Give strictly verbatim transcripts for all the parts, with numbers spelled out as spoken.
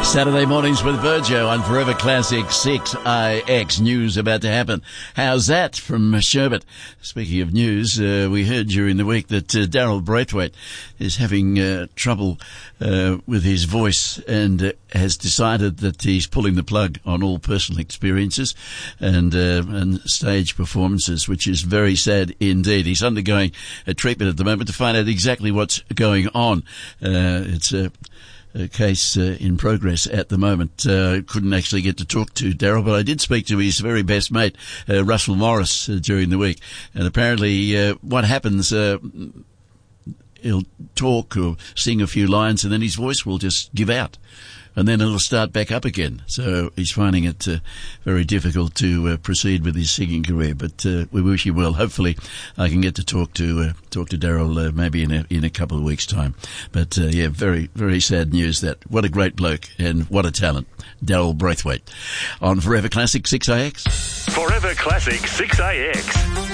Saturday mornings with Virgio on Forever Classic six I X. News about to happen. How's that from Sherbet? Speaking of news, uh, we heard during the week that uh, Daryl Braithwaite is having uh, trouble uh, with his voice and uh, has decided that he's pulling the plug on all personal experiences and uh, and stage performances, which is very sad indeed. He's undergoing a treatment at the moment to find out exactly what's going on. Uh, it's a A case uh, in progress at the moment. Uh, couldn't actually get to talk to Daryl, but I did speak to his very best mate, uh, Russell Morris, uh, during the week. And apparently uh, what happens, uh, he'll talk or sing a few lines and then his voice will just give out. And then it'll start back up again. So he's finding it uh, very difficult to uh, proceed with his singing career. But uh, we wish he well. Hopefully, I can get to talk to uh, talk to Daryl uh, maybe in a in a couple of weeks' time. But uh, yeah, very very sad news. That what a great bloke and what a talent, Daryl Braithwaite. On Forever Classic six I X. Forever Classic six I X,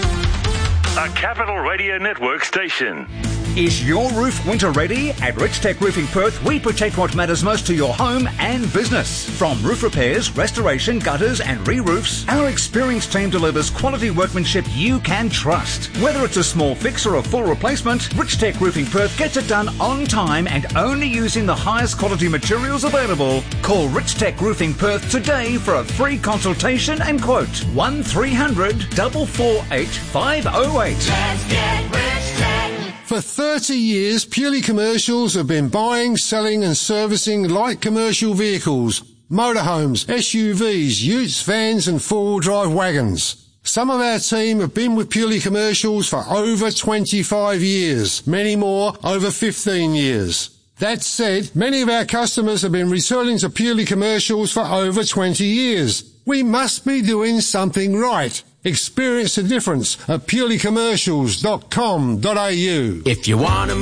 a Capital Radio Network station. Is your roof winter ready? At Richtech Roofing Perth, we protect what matters most to your home and business. From roof repairs, restoration, gutters and re-roofs, our experienced team delivers quality workmanship you can trust. Whether it's a small fix or a full replacement, Richtech Roofing Perth gets it done on time and only using the highest quality materials available. Call Richtech Roofing Perth today for a free consultation and quote. one three hundred, four four eight, five oh eight. Let's get Richtech. For thirty years, Purely Commercials have been buying, selling and servicing light commercial vehicles, motorhomes, S U Vs, utes, vans and four-wheel drive wagons. Some of our team have been with Purely Commercials for over twenty-five years, many more over fifteen years. That said, many of our customers have been returning to Purely Commercials for over twenty years. We must be doing something right. Experience the difference at purely commercials dot com dot a u. If you want to